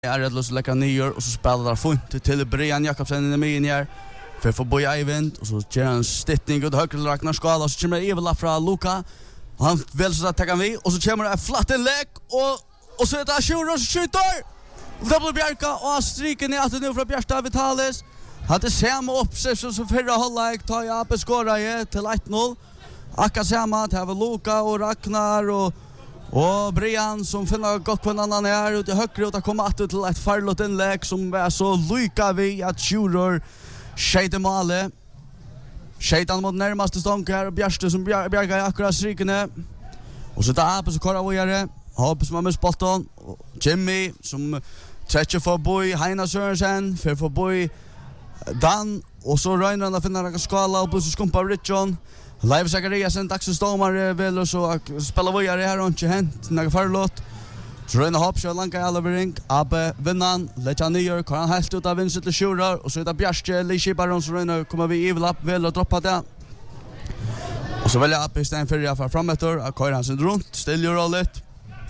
är rätt lös läcka nyår och så spelar där fint till Brian Jakobsen i mitten här för Boy Eivind och så ger han stittning och höger Ragnar Skala och så kommer Evila från Luka och han vill så att ta vi och så kommer det flatt inlägg och så är det Sjuro som skjuter Double Bjarka och striken är att nu från Bjärsta Vitalis hade samma uppsättning som förra halvlek tar jag upp skåra till 1-0 Akka samma det var Luka och Ragnar och Brian som finner gott på en annan här ute i högre och kommer att till ett farligt inlägg som var så lycka vi att Sjuror skejde målet. Skejdan mot närmaste stånk här och Bjärste som bjärgar i akkurat strykene. Och så tar Apes och Kora Vojare. Apes som har med spotton. Jimmy som träcker för Boy Heina Sørensen. För Boy Dan. Och så röjner han att finna Ragnar Skala och plutselig skumpar Richon. Live Zachariasen, dagsens domare vill och så spela Vojare här och inte hänt. Några farlåt. Så röjner hopp, kör langa i Alvering. Abbe vinnan, lägger han nyår. Kan han helt ut av vinset till Sjura. Och så är det Bjärste, Likibaron som röjner kommer vi i lapp. Vill och droppa det. Och så väljer Abbe istället för jag får framåter. Att köra han sin runt, ställer rollet.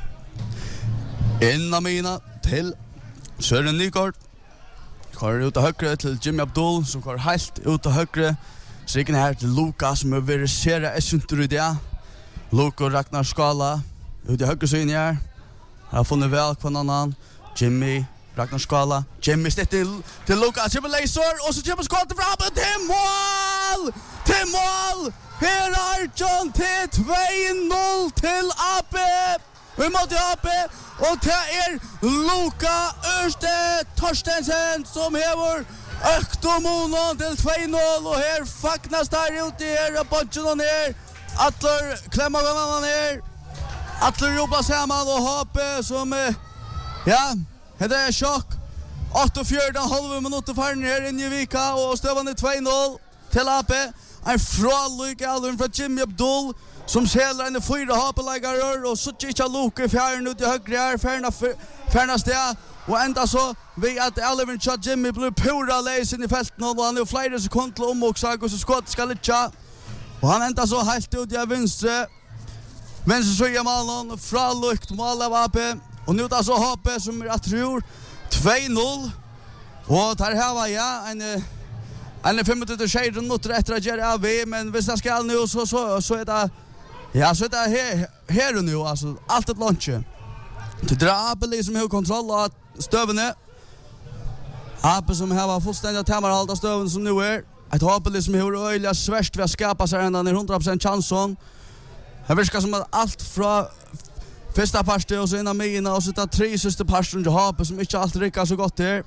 Innan mina till Sören Nygård. Kör ut av högre till Jimmy Abdul som kör helt ut av högre. Striken här till Luka som är verifiera essuntur i det. Luka och Ragnar Skala ut i högre syn här. Har funnit väl på en annan. Jimmy, Ragnar Skala. Jimmy stett till Luka. Jimmy Laser och så Jimmy skottet fram till mål! Till mål! Här är John till 2-0 till AP. Vi måste AP och det är Luka Örste Torstensen som häver Öktomonon till 2-0 och här facknas där ute här och bunchen och ner. Atler klämmer varandra ner. Atler jobbar samman och Hape som ja, det är chock. 8-4,5 minuter färden här inne i Vika och stövande 2-0 till AP. En frålyk alldeles från Jimmy Abdul som selar en 4 Hape-lägare och så tjicka Luka i fjärden ut i högre här. Färnas det. Och ända så vi att Oliver och Jimmy blir pura läs in i fälten och han är flera sekunder till omvågsag och så skott ska lycka. Och han ända så helt ut i vänster så är Malon frålykt mål av AP. Och nu då så Hape som jag tror 2-0. Och där här var jag en 5 minuter efter att göra av men hvis det ska nu så är det ja så är det här nu alltså allt ett lunch. Det drar som har kontroll av stövene. Ape som har fullständigt tämmarhållta stöven som nu är. Ett Hape som har öjliga svärst vid att skapa sig ända ner 100% chanson. Det verkar som att allt från första parten och så innan mina och så tar 3 sista parten till Hape som inte alltid rycker så gott här.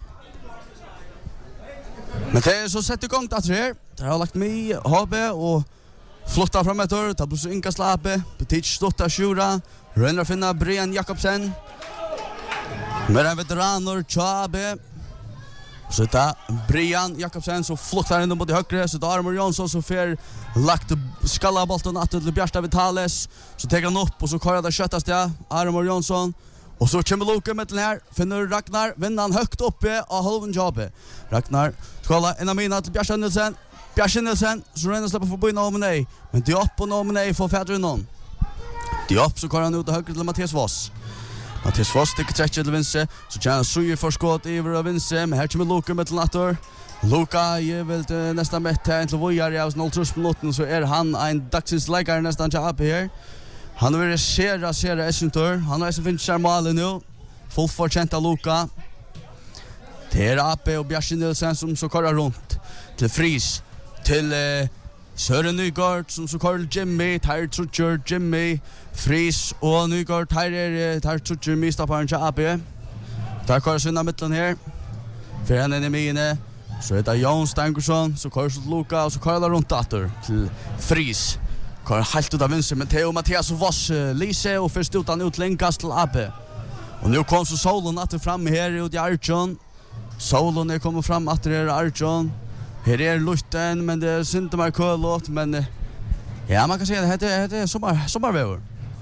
Men det är så sett igång att det har lagt mig Hape och flottar fram ett år. Det blir så inga slape. Petit stottar Sjura. Rönner finna Brian Jakobsen. Med en veteraner Chabe. Så tar Brian Jakobsen så flottar in mot högre. Så tar Armor Jonsson så får lagt skallabolten att till Bjärsta Vitales. Så tar han upp och så kör det köttas det. Armor Jonsson. Och så kommer Luka med den här. Finner Ragnar. Vinner han högt uppe av halven Jabe. Ragnar skala en av mina till Bjärsta Nilsen. Bjärsta Nilsen så ränner släpper förbi Nomenei. Men Diop och Nomenei får fädra någon. Diop så kör han ut och högre till Mattias Voss. Mattias Voss tycker 30 till vänster. Så tjänar Sujer för skott över av vänster. Men här kommer Luka med till natter. Luka ger väl nästan bättre till Vojare av 0-3 minuter. Så är han en dagsins läggare nästan till AP här. Han har varit sera essentur. Han har finns sig målet nu. Fullt förtjänt av Luka. Det är AP och Bjärsin Nilsen som så kör runt. Till Fris. Till Søren Nygård som så kör Jimmy. Här tror Jimmy. Fris och Nygård. Här tror mista på en till AP. Där kör Sunna mittlen här. För han är med inne. Så är det Jan Stangersson. Så kör så Luka och så kör runt åter till Fris. Kör helt ut av vänster men Theo Mattias Voss Lise och först utan utlänkast till AP. Och nu kom så Solon att fram här ut i Archon. Solon är kommer fram att det är Archon. Här är luften men det är inte mer kölot men ja man kan säga att det är sommarväder.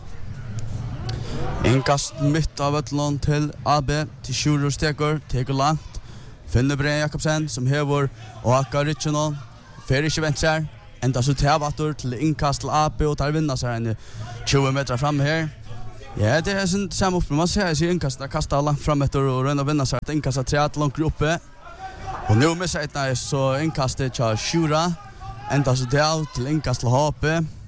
Inkast mitt av Ötlund till AB till Sjuror Stekor, teker langt. Finner Brian Jakobsen som hever och akkar Richardson. Fer ikke venstre. Enda så tävator till inkast till AP och tar vinna så här 20 meter fram här. Ja, det är sin samma upp. Man ser sig inkasta, kasta långt fram efter och röna vinna så att inkasta 3 långt uppe. Och nu missar ett nice så inkastet till Shura. Ända så där till inkast till HP.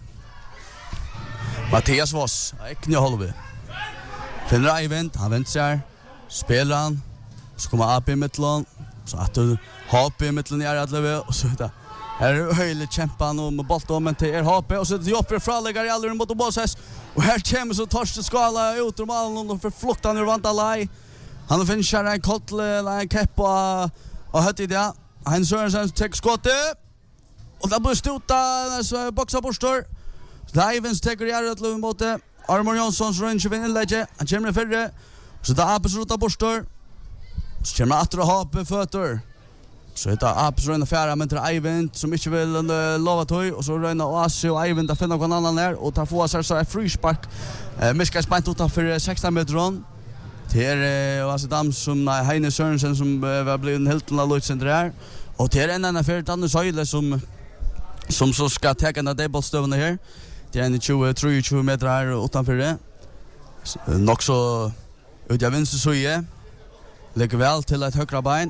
Mattias Voss, ikne Holby. Finner Eivind, han vänder sig. Spelar han. Så kommer AP i mitten. Så att HP i mitten är att leva och så där. Här är höjligt kämpan och med bollen men till HP och så det jobbar fralägger i alla mot Bosses. Och här kommer så Torsten Skala ut ur målen och förfluktar ner Vantalai. Han finner en kottle eller en kepp och hött i det. Han Sörensen tar skottet. Och där blir stuta så boxar borstor. Livens tar Jarrett Löv mot det. Armor Jonssons range vinner läge. Han kommer förre. Så där absoluta borstor. Så kommer att HP fötter. Så det är absolut fjärde men till Eivind som inte vill lova tog och så röna Oasi och Eivind att finna någon annan där och tar få sig så är frispark. Miska spant utanför 16 meter. Det är Oasi Dam som Heine Sørensen som var blivit helt till Lutzen där och det är en annan för Danne Söyle som så ska ta den där bollstövna här. Det är en 23 meter utanför det. Nog så ut jag vänster så är lägger väl till ett högra bein.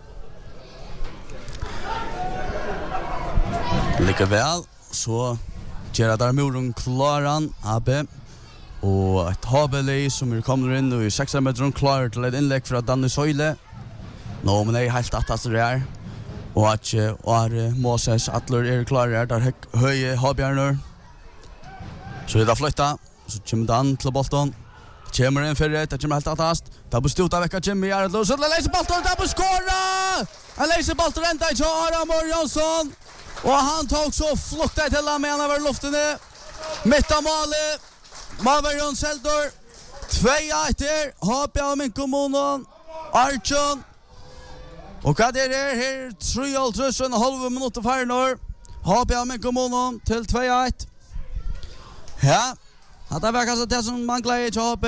Likaväl så gör där muren klaran AB och ett HBL som kommer in och i 6 meter klar till ett inlägg för att Danne Söyle. Nå men det är helt attast det här. Och att Moses Atler klar där höje HBR. Så det flytta så kommer Dan till bollen. Kommer in för det kommer helt attast. Där bestod av vecka Jimmy Jarrett så läser bollen där på skåra. Han läser bollen ända i Armor Jonsson. Och han tog så flukta till han med över luften. Mitt av målet. Malverion Seldor. 2-1 HP av min kommunen. Archon. Och vad är det här? 3,5 minuter för nu. HP av min kommunen till 2-1. Ja. Det var kanske det som manglar i HP.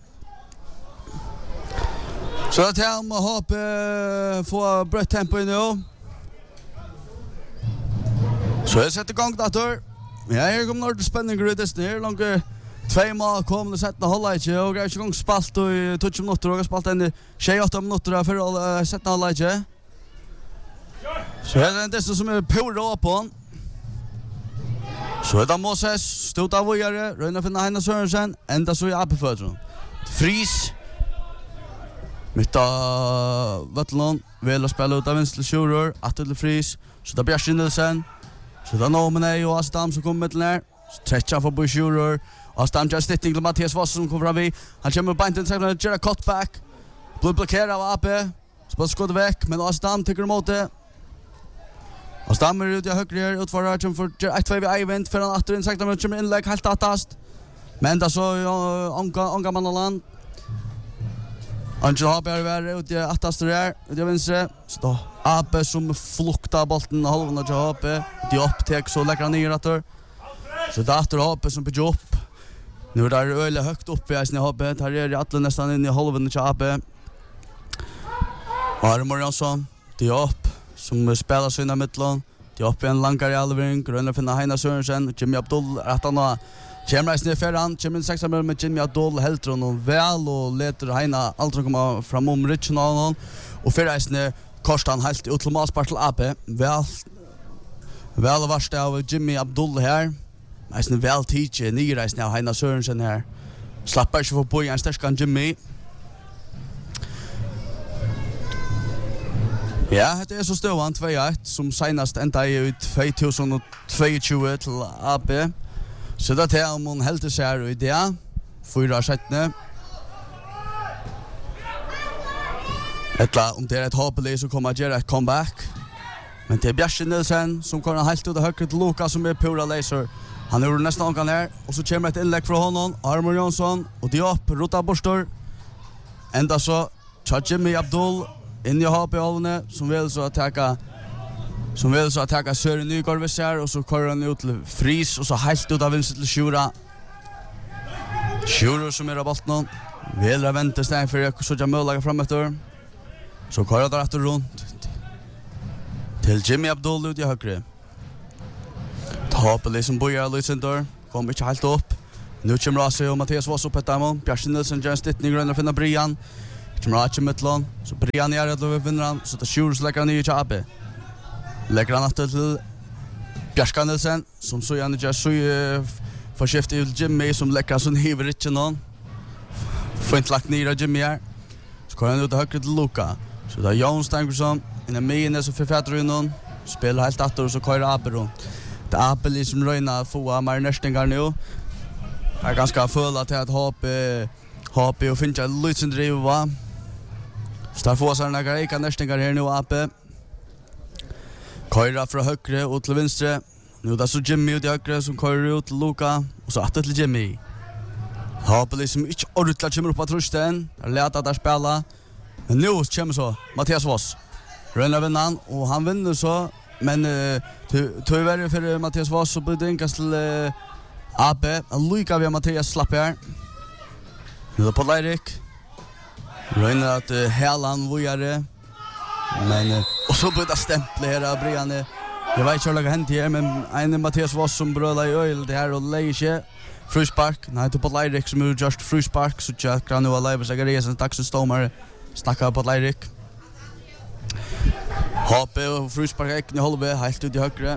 Så att han må HP få brött tempo nu. Så jag sätter igång dator. Ja, här kommer några spänningar i det här. Långt 2 mål kommer att sätta hålla inte. Och jag har igång spalt i 20 minuter. Och jag har spalt en 28 minuter för att sätta hålla inte. Så här är det som är pura på. Så är det Moses. Stort av vågare. Röjna finna Heine Sørensen. Ända så i AP-födren. Fris. Mitt av Vattlund. Vill spela ut av vänster Sjurur. Attel Fris. Så det blir Nilsen. Så det är Nomene och Astam som kommer till här. Tretja för Bushurur. Astam gör stittning till Mattias Voss som kommer fram i. Han kommer på inte till att göra cutback. Blir blockerad av AP. Spelar skottet väck. Men Astam tycker emot det. Astam är ute i högre utförare. Som får 1-2 vid Eivind. För han åter in. Sakta men kommer inlägg helt attast. Men där så ångar man och land. Angel Haber var ute i attast där. Ute i vänster. Så då AP som fluktar bollen halvan av HP. De upptäck så lägger han ner att. Så där AP som bygger upp. Nu är det öle högt uppe i sin HP. Här är det alla nästan in i halvan av AP. Armor Jonsson. De upp som spelar sina mittland. De upp i en långare alvring. Gröna finna Heine Sørensen. Jimmy Abdul att han Kemra snö förran, kommer 6 med Jimmy Abdul helt honom väl och letar Heine aldrig komma fram Richard någon och förresten Korstan helt ut till målspart till AP. Väl varst av Jimmy Abdul här. Men väl teacher nyreisen av Heine Sørensen här. Slappar inte få på en stark Jimmy. Ja, det är så stående 2-1 som senast ända ut 2022 till AP. Så det är om hon helt sig i det. 4-7. Om det är ett hoppelig så kommer att göra ett comeback. Men det är Bjørn Nilsen som kommer helt ut av högre till Lukas som är pura laser. Han är nästan omgång här. Och så kommer ett inlägg från honom. Armor Jonsson och Diop, Rota Borstor. Ända så Jimmy Abdul in i HP-hållene som vill så attacka Søren Nygård visar och så kör han ut till Fris och så helt ut av vänster till Sjura. Sjura som är av bollen. Vill vänta steg för att så möjliga framöver. Så kör han efter runt till Jimmy Abdul ut i högre. Tappar liksom bojar Lysander. Kommer inte helt upp. Nu kommer Rasi och Mattias Voss upp ett demo. Björsen Nilsson gör en stittning grön och finner Brian. Kommer Rasi i mittlån. Så Brian är att vinner han. Så det Sjurs lägger han i Chabe. Lägger han till Björska Nilsson. Som så gärna gör så för skift i Jimmy som lägger sån hiver inte någon. Får inte lagt ner Jimmy här. Så går han ut och högre till Luka. Så det är Jon Stangersson. Innan Mine så förfätter in någon. Spelar helt attor och så kör Abe runt. Det är Abe liksom röjna få mer närstingar nu. Jag är ganska full att HP och finna Lutsen driva. Så där får sig några eka närstingar här nu Abe. Köra från högre och till vänster. Nu där så Jimmy ut i högre som kör ut till Luka. Och så att till Jimmy. HP liksom inte ordentligt kommer upp på trusten. Lät att där spela. Men nu kommer så Mattias Voss. Rönnar vinnan och han vinner så. Men tyvärr för Mattias Voss så blir det inkast till Abe. Lika via Mattias slapp här. Nu är det på Leirik. Rönnar att Hälan vujare. Men och så blir det stämpel här av Brian. Jag vet inte hur det har hänt här, men en Mattias Voss som brölar i öl det här och lägger sig. Fruspark. Nej, det är på Leirik som är just fruspark. Så jag kan nu ha Leiber Zachariasen taxestomare. Snackar på Leirik. HP och fruspark Ekne Holbe helt ut i högre.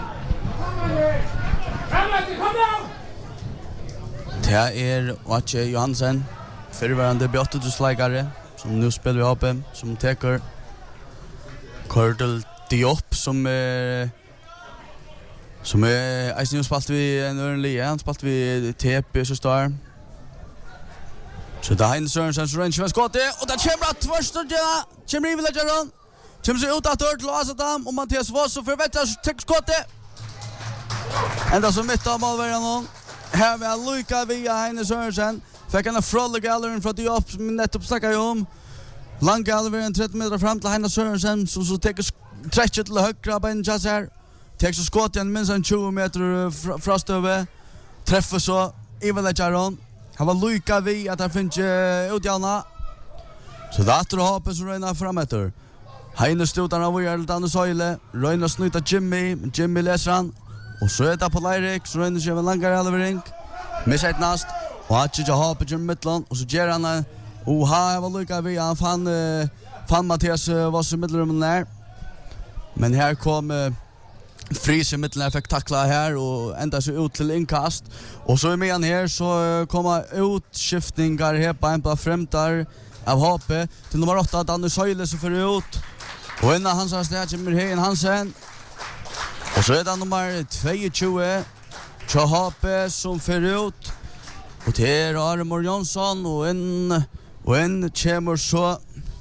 Det är Wache Johansen. Förvarande Bjottetusläggare som nu spelar vi HP som teker Kordel Diop som Eisen spalt vi en ordentlig han spalt vi TP så står. Så det Heinz Sørensen som range skott och där kommer att första kommer i villageron. Kommer så ut att till Asadam och Mattias Voss och förväntar sig skottet. Ända som mitt av målvärden. Här vill Luka via Heinz Sørensen. Fick han från gallerin från Diop som nettopp snackar om. Lang gallerin 30 meter fram till Heinz Sørensen som så tar stretchet till högra ben just här. Tar så skott igen minst 20 meter frastöver. Träffar så i villageron. Han var Luka vi att han finns utjävna. Så det är hoppet som röjnar framåt. Heine stotarna av Ujärl, Danne Söjle. Röjnar snuta Jimmy läser han. Och så är det på Leirik. Så röjnar sig med langare alvering. Missar ett nast. Och han tjej hoppet i mittland. Och så ger han. Och här var Luka vi. Han fann Mattias Voss i mittelrummen där. Men här kom Fries i mitten fick tackla här och ända sig ut till inkast. Och så med han här så kommer utskiftningar här på en på främtar av HP till nummer 8 Danne Söjle som för ut. Och innan hans har ställt kommer Hein Hansen. Och så är det nummer 22 Tja HP som för ut. Och det är Armor Jonsson och en kommer så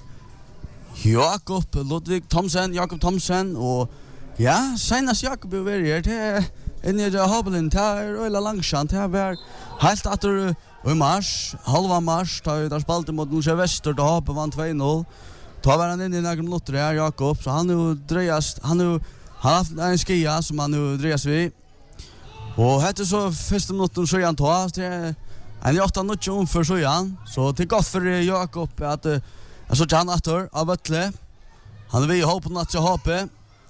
Jakob Thomsen och ja, senast Jakob över här det inne i Habelin där öla långsamt det var helt att i mars, halva mars där spelade mot Nordjö Väster då Habe vann 2-0. Då var han inne i några minuter här Jakob så han nu drejas han haft en skia som han nu drejas vi. Och hette så första minuten så han tog det en 8-0 för så igen så det går för Jakob att alltså han åter av Vettle. Han vill hoppa att jag hoppar.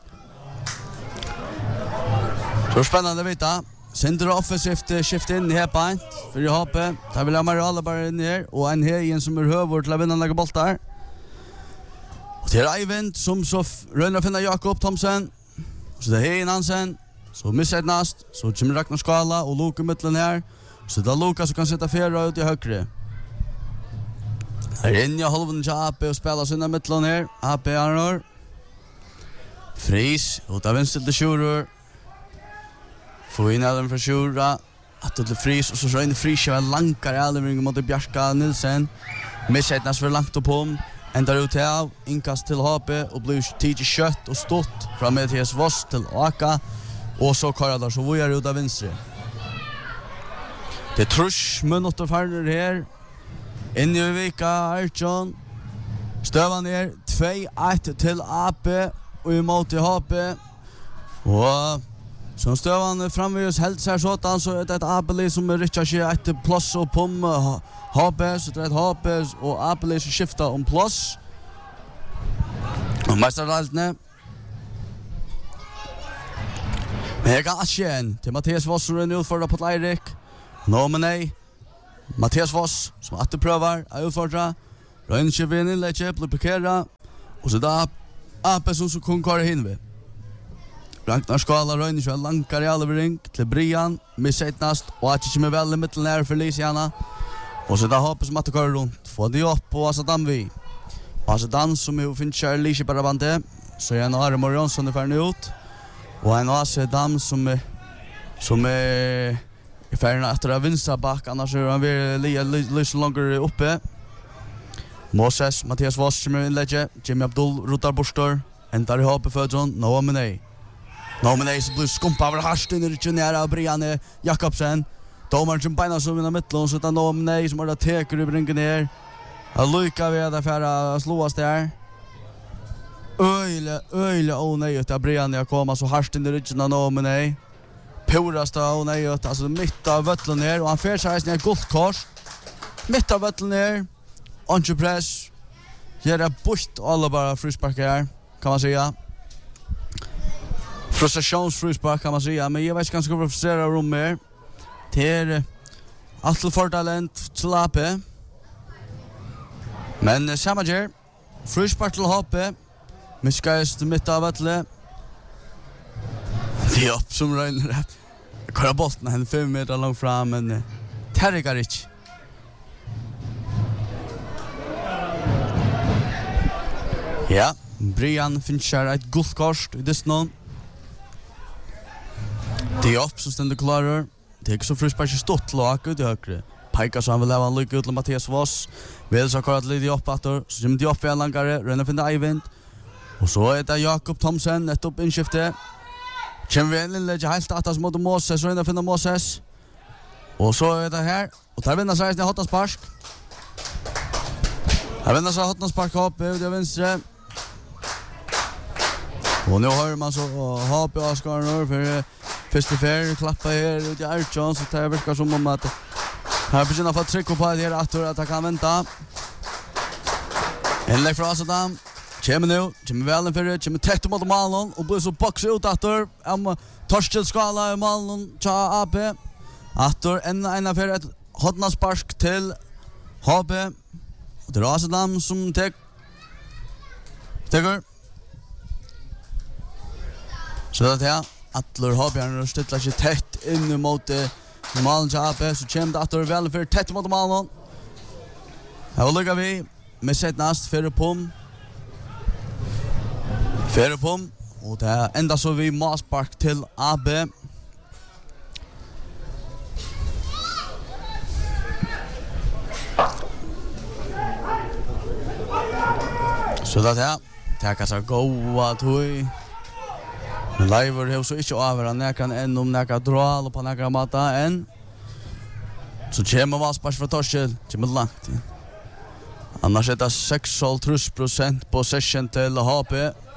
Så spännande vita. Sender offensivt skift in här på för jag hoppar. Där vill jag mer alla bara in här och en här som är hövor till att vinna några bollar. Och det är Eivind som så rönnar finna Jakob Thomsen. Så det är Hein Hansen. Så missar ett nast. Så kommer Ragnar Skala och Luka mittlen här. Så det är Luka som kan sätta fjärra ut i högre. Här inne i halven till AP och spelar sina mittlen här. AP Arnor. Fries. Och där vänster till Sjurur. Får in Adam för Sjura. Att det Fries. Och så röjner Fries och lankar Adam mot Björska Nilsen. Misshetnas för långt upp om. Ändrar ut här. Inkast till HP. Och blir tidigt kött och stått. Från Mattias Voss till Aka. Och så kallar där så vojar ut av vänster. Det är trusch minuter farner här. Inne i vika Archon. Stövan ner 2-1 till AP och emot i HP. Och som stövan framvis helt så sådan så är det ett AP som rycker sig ett plus och pom HP så det är ett HP och AP som skiftar om plus. Och mästardaltne. Men jag kan asken till Mattias Vosseren utförda på Leirik. Nå men nej. Mattias Voss som att prövar att utfordra. Rönnskje vinner lägger blir parkera. Och så där AP som kan köra in vid. Ragnar Skala Rönnskje lankar i allvering till Brian. Missatnast och att inte med väl i mitten där för Lisiana. Och så där hoppas som att köra runt. Får det upp på Asadam vi. Asadam som ju finns här lite bara bande. Så är en Armor Jonsson är färdig ut. Och en Asadam som är i färden efter att vinsta back, annars är han lite längre uppe. Moses, Mattias Voss som är inlägget. Jimmy Abdul rotar borstor. Hentar i hoppet för John. Nå men nej så blir skumpa över harsten i det nära av Brian Jakobsen. Domaren som beina som vinner mittlån så utan nå men nej som har det teker i brinken ner. Lycka vi där för att slås där. Öjla nej att Brian jag kommer så harsten i det nå men nej. Purasta och nej alltså mitt av vattnet ner och han får sig ner guldkors. Mitt av vattnet ner. Entrepress. Gör bort alla bara frisparkar kan man säga. Frustrationsfrispark kan man säga, men jag vet inte ganska frustrera rum mer. Det allt för talent till Ape. Men samma gör. Frispark till Ape. Miskast mitt av vattnet. Det är upp som regnar. Köra bollen en 5 meter långt fram men Terrigaric. Ja, Brian Fincher ett guldkort i dessnon. Det är upp som ständer klarar. Det är så frispark stått lag ut i högre. Pajka så han vill leva en lycka ut till Mattias Voss. Vill så köra lite upp efter. Så kommer de upp igen langare. Rönner finna Eivind. Och så är det Jakob Thomsen ett upp inskifte. Kommer vi in lägger helt attas mot Moses. Rönner finna Moses. Och så är det här. Och där vinner sig Hotnarspark. Här vinner sig Hotnarspark upp ut i venstre. Och nu hör man så hopp i Askarnor för första färg klappa här ut i Archon så det verkar som om att här börjar få tryck på det här att han kan vänta. En lägg för Asadam. Kommer väl för det, kommer tätt mot Malon och blir så box ut efter Torsten Skala i Malon ta AP. Efter en affär ett Hotnarspark till HB. Och det är Asadam som tar. Så det är Atler Hobjörn stilla sig tätt in mot Malons AP så kommer det Atler väl för tätt mot Malon. Här vill lycka vi med Setnast Ferropom och det är ända så vi Maspark till AB. Så det är tackar så goa tog. Men Leivor har så ikke avhørt nekan enn om nekan dral på nekan mata enn. Så kommer Valspark fra Torskjell, kommer langt. Annars er det 6,5% på session til HP.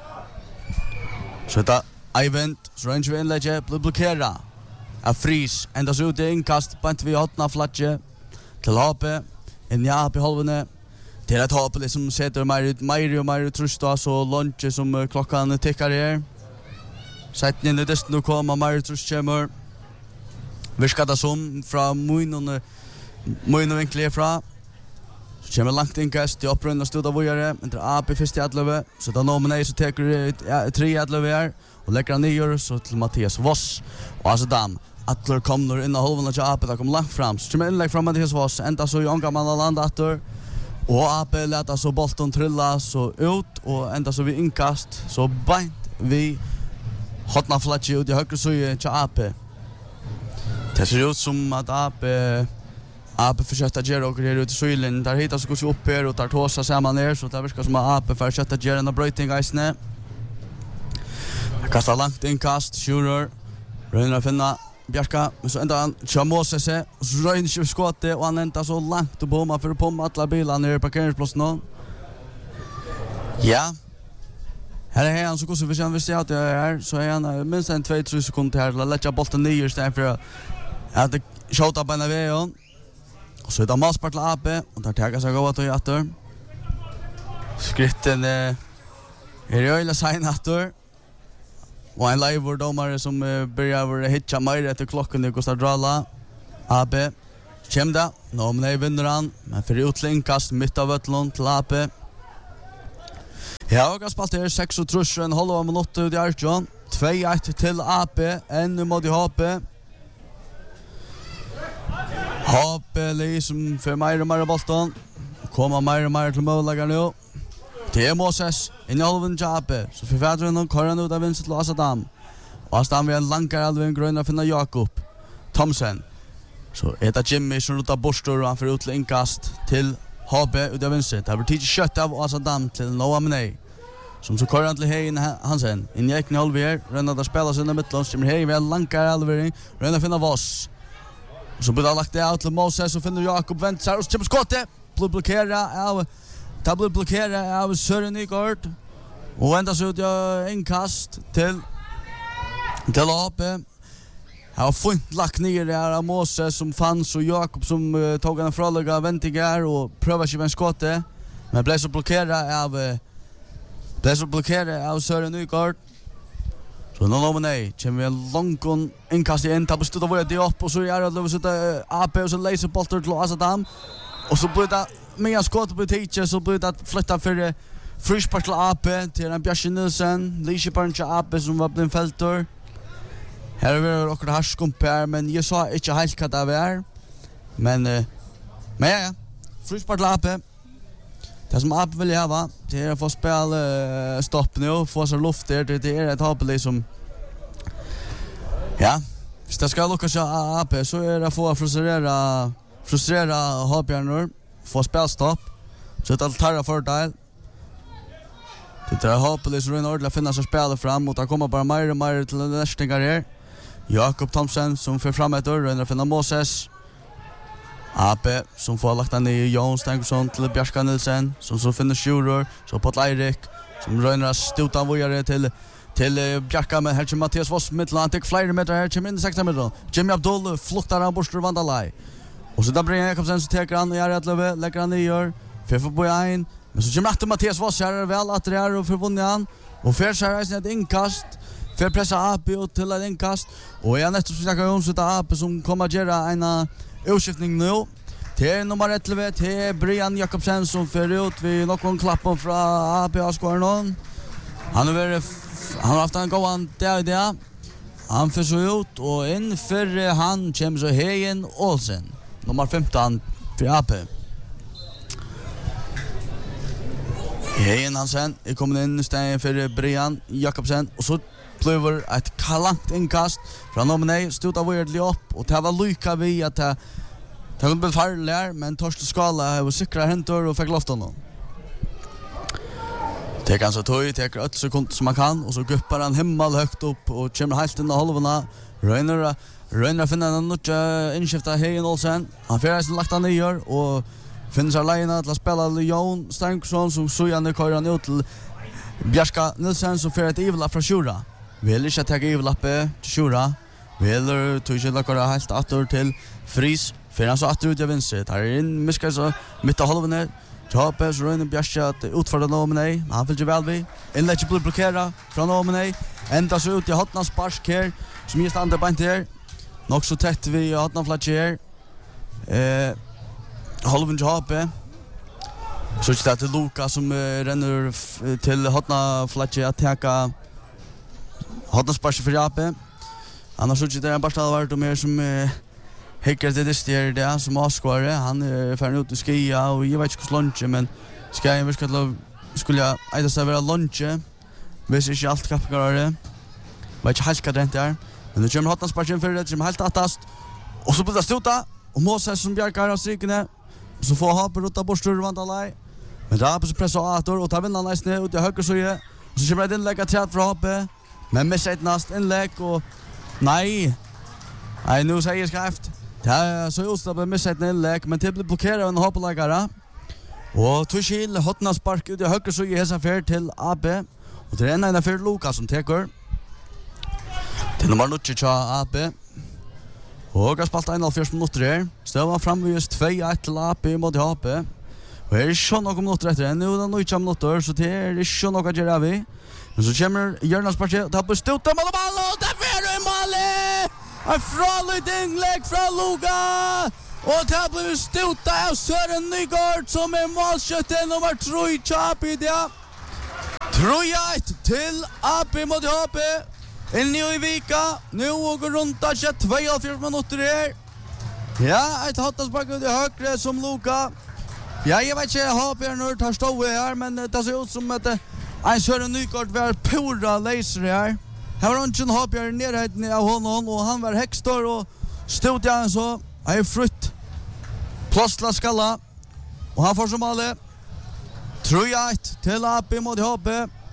Så er det Eivind, så Ranger vi innlegget, blir blokkeret av Fries. Enda så ut i innkast, bant vi hotna flatje til HP. Inn i HP halvene. Det er et HP som setter mer trust så lunch som klokkan tikkar her. Sätt in det nu kommer Marius Chamber. Vi ska det som från Moino vinklar fra. Så kommer långt inkast till upprunda stöd av våre. Men det AP först i Adlöve. Så då når man nej så tar 3 Adlöve här och lägger han ner så till Mattias Voss. Och alltså dam Adler kommer in i halvan av AP där kommer långt fram. Så kommer inlägg från Mattias Voss. Ända så Jonga man landa efter. Och AP låter så bollen trilla så ut och ända så vi inkast så bant vi hotna flatje ut i högre suje till AP. Det ser ut som att AP försökte göra och här ute i sylen. Där hittar så går upp här och tar tåsa samman ner. Så det verkar som att AP försökte göra en bröjting i snä. Kastar långt inkast, Schurer. Röjner att finna Bjarka. Så ända han kör Moses och så röjner sig skottet och han ända så långt och bomma för att pomma alla bilar ner i parkeringsplatsen. Ja. Här är han så går så vi känner vi ser att det är så är han minst en 2-3 sekunder här att lägga bollen ner istället för att det skjuta på en väg. Och så är det Maspark till AP och där tar sig gå att åter. Skritten är öjla sign åter. Och en live domare som börjar hitcha mer efter klockan det Gustav Dralla. AP Kjem Nominee vinner han, men för utlingkast mitt av Ötlund till AP. Ja, och spalt här 6 och trus en halva minut ut i Arjon. 2-1 till AP, ännu mot HP. HP liksom för mer och mer bollen. Kommer mer och mer till målläggaren nu. Det Moses in i halvan till AP. Så för fadren och Karan ut av vinst till Asadam. Och Asadam vill lankar Alvin Gröna finna Jakob Thomsen. Så det Jimmy som rutar borstor och han får ut till inkast till HP ut av vinst. Det blir tidigt kött av Asadam till Nominee. Som så kör han till Hejen Hansen. In i Ekne Holvier. Rönnar att spela sig i mittlån. Kommer Hejen vid lankar Alvering. Rönnar finna Voss. Så blir det lagt det ut till Moses och finner Jakob Ventsar. Och så kommer skottet. Blir blockerad av Søren Nygård. Och ända så ut inkast till AP. Han har fint lagt ner där av Moses som fanns och Jakob som tog en fråga väntigar och prövar sig med skottet. Men blev så blockerad av Søren Nygård. Så Nominee kommer vi en långt inkast igen. Tar på stund av det upp och så är det att sätta AP och så läser bollar till Asadam. Och så blir det med skott på teacher så blir det flytta för frispark till AP till en Björn Nilsen. Lisjebarn till AP som var blind fältor. Här är det också harskumpar men jag sa inte helt vad det var. Men ja, frispark till AP. Det som AP vill ha det är att få spela stopp nu, få sig luft där. Det är ett AP liksom. Ja, hvis det ska lyckas AP så är det att få frustrera Habjärnor, få spelstopp. Så det tar det fördel. Det är hopplöst att ordentligt finna sig spela fram och det kommer bara mer och mer till nästingar här. Jakob Thomsen som för fram ett år och finna Moses. AP som får lagt den i Jon Stenksson till Björska Nilsen som så finner Sjuror så på Eirik som rönar att stota vidare till Björka med här till Mattias Voss mittland tek flera meter här till in 16 meter. Jimmy Abdul fluktar han bort ur Vandalai. Och så där bringar Jakobsen så tar han och gör ett löve lägger han ner för på en men så kommer att Mattias Voss här väl att det är och förvunnit han och för så här ett inkast för pressa AP och till ett inkast och jag nästan snackar om så att AP som kommer att göra en utskiftning nu. Det är nummer 11 till Brian Jakobsen som för ut vid någon klapp från AP-skåren. Han har haft en gåan där. Han för så ut och in för han kommer så Hejen Olsen. Nummer 15 för AP. Hejen Hansen är kommit in istället för Brian Jakobsen och så blev ett kalankt inkast från Nominee stod av ordentligt upp och det var lycka vi att det kunde bli farligare men Torsten Skala var säkra händer och fick loft honom. Det kan så tog det 8 sekunder som man kan och så guppar han himmel högt upp och kommer helt in i halvorna. Röner finner en nutja inskifta Hejen Olsen. Han får lagt han ner och finner sig alene till att spela Jon Stenksson som Sujanne kör han ut till Björska Nilsen som får ett ivla från Sjura. Vill inte ta ivlappe till Sjura. Vill tog inte köra helt åter till Fris. För han så åter ut i vinst. Här är in miskar så mitt av halvorna. Tjapes Röner Björska att utföra Nominee. Han vill ju väl vi. Inlägget blir blockerad från Nominee. Ända så ut i Hotna Sparsk här. Som just andra bant här. Nog så tätt vid Hotna Flatch här. Halven Jape. Så det är till Luka som renner till Hotna Flatch att täcka Hotna Sparsk för Jape. Annars så det är bara stad vart och mer som Hickar det är det som avskåre. Han är färdig ut i skia och jag vet inte hur lunch men ska jag skulle jag äta sig vara lunch. Vis inte allt kappar det. Vet inte helt vad det är. Men nu kommer Hotna Sparsk för det som helt attast. Och så blir det stota och Moses som bjärkar av strykene. Och så får Haper rota bort ur Vandalai. Men Haper så pressar Ator och tar vinnarna i snö ut i höger så och så kommer det inlägg att träd för Haper. Men missar ett nast inlägg och nej, nu säger jag skraft. Det är så just att missa ett inlägg, men det blir blockerat av en hoppläggare. Och Tushil Hotna Spark ut i höger så i hesa färd till AB. Och det är en för Lukas som teker. Till nummer 9 till AB. Och har spalt 1,5 minuter här. Stövar framvis 2-1 till AB mot AB. Och det är ikke noen minutter etter. Nu er det 9 minutter, så det er ikke noe å gjøre vi. Men så kommer Jørnarspartiet, og tar på stort av mål, og der er det målet! En fraløyt innlegg fra Luka! Och det blir stuta av Søren Nygård som målskytten nummer 3 Chapi där. 3-1 till AP mot HP. In i Vika. Nu går runt där 42 minuter här. Ja, ett hattaspark ut i högre som Luka. Ja, jag vet inte HP nu tar stå här, men det ser ut som att en Søren Nygård var pura laser här. Här var inte en HP närheten av honom och han var högstor och stod jag så. Jag är frutt. Plåstla skalla. Och han får som alle. 3-1 till AP mot HP.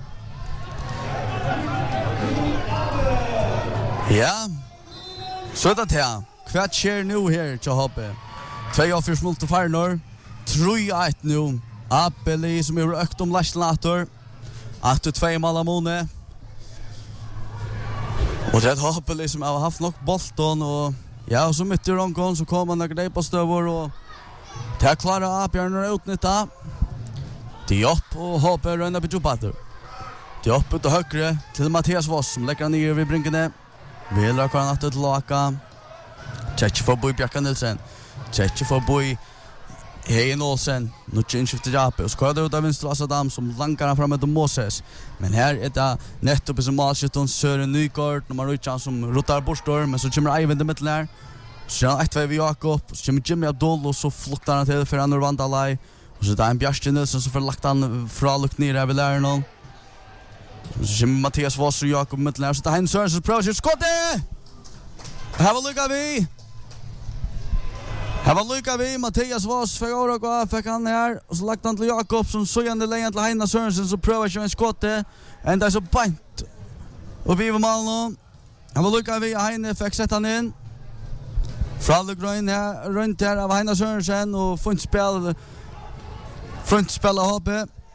Ja. Så är det här. Kvart sker nu här till HP. 2-4 smult och farnor. 3-1 nu. AP som är ökt om Laslator. 8-2 Malamone. Och det HP som har haft nog bolton och ja, så mitt i rongån så kommer han grej på stövor och det klarar Apjörn utnytta. Diop och HP rönnar på Jubater. Diop ut och högre till Mattias Voss som lägger ner vid brinkene. Vilar kvar han till Laka. Tjecki får boi Bjarka Nilsen. Tjecki får boi Hein Olsen. Nu inskifter Jape och skadar ut av vänster Assadam som lankar han fram med Moses. Men här är det nettopp i som målskytten Søren Nygård. Nummer Richard som rotar borstor. Men så kommer Eivind i mitten här. Så han 1-2 vid Jakob. Så kommer Jimmy Abdul och så fluktar han till för han Vandalai. Och så det en Bjarke Nilsen som får lagt han fra lukt ner här vid läraren. Så kommer Mattias Voss och Jakob i mitten här. Så det är en Søren som prøver skottet! Här var lycka vi! Här var lycka vi, Mattias Voss fick åra fick han här och så lagt han till Jakob som så igen lägen till Heina Sørensen så prövar sig en skottet ända så bant och vi var mål. Han var lycka vi, Heine fick sätta han in. Frallegrön här runt här av Heina Sørensen och frontspel av HP.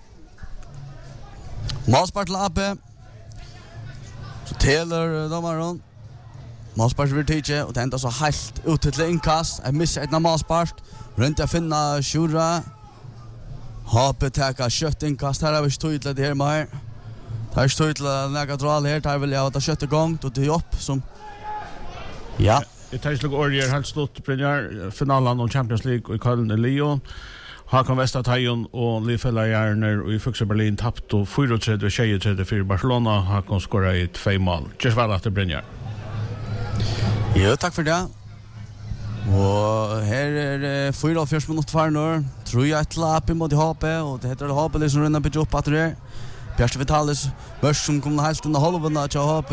Målspart till AP. Så Taylor domaren. Målspark vill tidsje, och det enda så helt ut till inkast. Jag missar ett målspark. Runt att finna Shura. HP täcka kött inkast. Här har vi stått det här med. Det är stått lägga dra här. Där vill jag ta kött igång. Då det upp som ja. Det tar slag Orger helt stått premiär finalen om Champions League i Köln i Lyon. Håkan Vestertajon och Lifella Järner och i Fuxer Berlin tappt och 4-3 för Barcelona. Håkan skorar i 2 mål. Just väl att det brinjar. Ja, tack för det. Och här är 4 minuter kvar nu. Tror jag ett lapp mot HP och det heter HP som ränner på upp att det. Björn Vitalis börs som kommer helt under halvan av HP.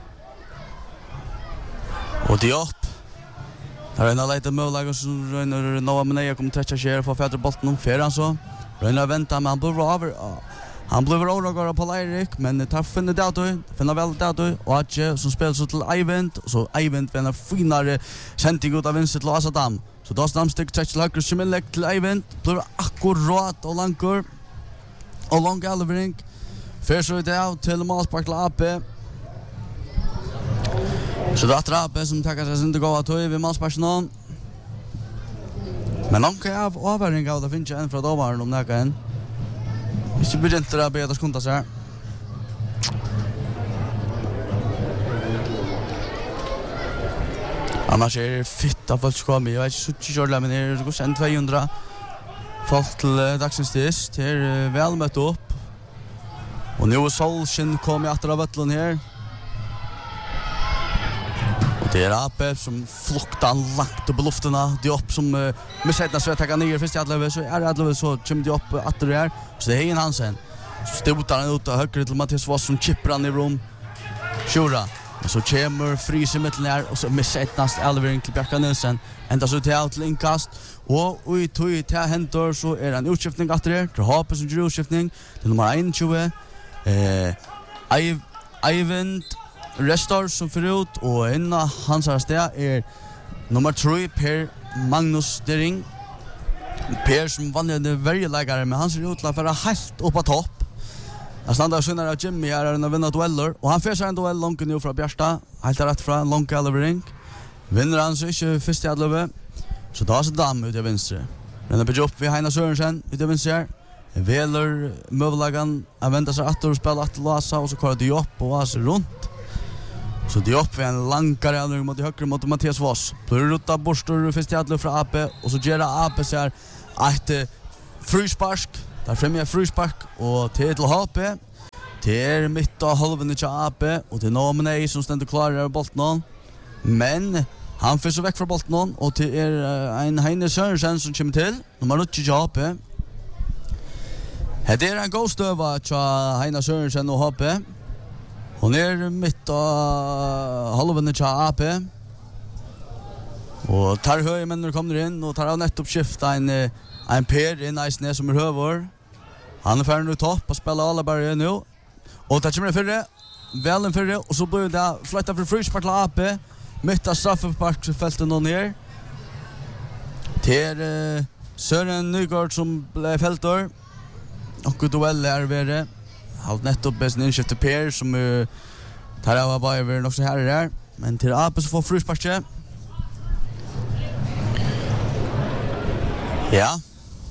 Och det upp. Här är en lite möjlighet som ränner Noah Menea kommer täcka sig för att bollen för han så. Ränner vänta men han blir över. Han blev övergått på Leirik, men tar finner väl det och att som spelar så till Eivind, så Eivind vinner finare sändning ut av vänster till Assadam. Så då stamstick touch höger Schmilek till Eivind, blir akkurat och lankor. Och lång Alvering. För så det out till målspark till AP. Så det är AP som tackar sig inte gå att vid målsparken. Men lång av avväring av det finns en från domaren om det kan. Ikke begynt det bedre skunta sig. Annars är fitt av folk som jag vet inte så kjørlig, men det går sen 200 folk till dagsens det är väl møtt upp. Och nu är Solskinn kommer efter av Ötland här. Och det är AP som fluktar lagt upp i lufterna. Det är upp som med sättna så jag tackar ner först i Adlöve så är Adlöve så kommer det upp att det är. Så det är Hein Hansen. Så stotar han ut och höger till Mattias Voss som chippar han i rum. Shura. Och så kommer Fries i mitten här och så med sättnast Alvering till Bjarka Nilsen. Ända så till inkast. Och i tog till händer så är det en utskiftning att det är. Det har på sin utskiftning. Det är nummer 21. Eivind Restor som för ut och innan hans sted är nummer 3 Per Magnus Dering. Per som vanliga varje lägare men han ser ut att vara helt upp på topp. Han stannar skyndar av Jimmy här och vinner dueller och han färsar en duell långt nu från Bjärsta. Helt rätt från långt Alvering. Vinner han så inte först i Adlöve. Så då så dam ut i vänster. Den är upp vid Heina Sørensen ut i vänster. Veler möjligen väntar sig att spela att låsa och så kör det upp och alltså runt. Så det är upp en lankare nu mot höger mot Mattias Voss. Blir rutta borstor först till från AP och så gör AP så här ett fryspark. Där framme är fryspark och till HP. Det är mitt av halven till AP och till Nominee som ständer klar över bollen. Men han får så väck från bollen och till en Heine Sørensen som kommer till. Nummer 8 till AP. Det är en god stöva till Heine Sørensen och HP. Hon är mitt av halven till AP. Och tar höjmänner kommer in och tar av nettopp skifta en Per i Nice som är hövor. Han är färdig nu topp och spelar alla bara nu. Och det kommer förre. Väl en förre och så blir det flytta för fryspark till AP. Mitt av straffsparksfältet någon ner. Till Søren Nygård som blev fältor. Och duell är värre. Halt nettopp bäst inskifte Per som tar av Bayern också här där. Men till AP så får frysparket. Ja.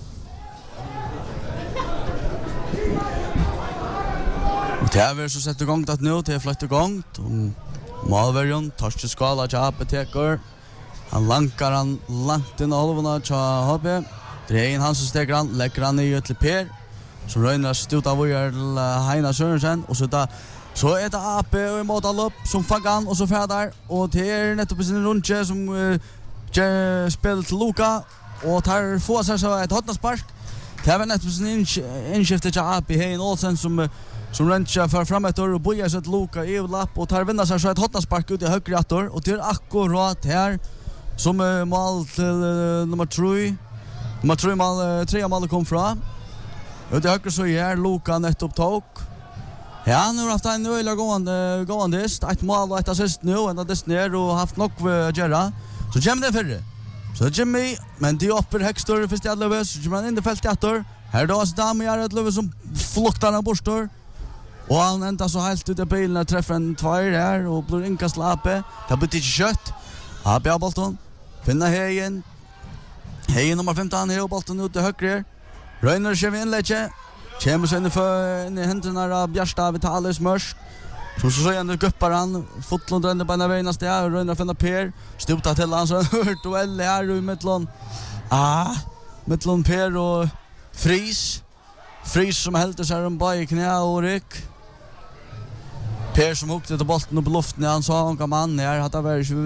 Och det är så sätter igång att nu till flytt igång. Malverion Torsten Skala till AP teker. Han lankar han langt in i halvorna till HP. Drein han som steker han, lägger han i till Per. Så röjnar stuta vågar till Heine Sørensen. Och så är det AP och emot all upp som faggar han och så färdar. Och det är nettopp sin rundtje som spelar till Luka. Och tar få sig så ett hotnaspark. Det är nettopp sin inskifte till AP Hein Olsen som röntgar för framåt och bojar sig till Luka i lapp. Och tar vinna sig så ett hotnaspark ut i högre attor. Och det är akkurat här som mål till nummer 3. Nummer 3 mål, 3 mål kom från. Och det högre så är Luka nettopp tog. Ja, han har haft en öjla gående ett mål och ett assist nu. En av dess ner och haft nog att göra. Så kommer det förre. Så Jimmy, men det upper högstor först i Adlöve. Så kommer han in i fältet attor. Här då är Dami i Adlöve som fluktar han borstor. Och han ända så helt ut i bilen och träffar en tvär här och blir inkast till AP. Det blir inte kött. AP av bollen. Finna Heien. Heien nummer 15, Heien bollen ut till högre. Røyner kör vi inlägget. Kommer sen in i händerna av Bjärsta Vitalis Mörsk. Som så ändå guppar han. Fotlund ränner på en vägnaste här. Och Røyner finner Per. Stuta till han så han hört duell här i mittlån. Mittlån Per och Fris. Fris som helt sig om bara i knä och ryck. Per som hukte till bollen och på luften. Han sa han kan man här. Att det var inte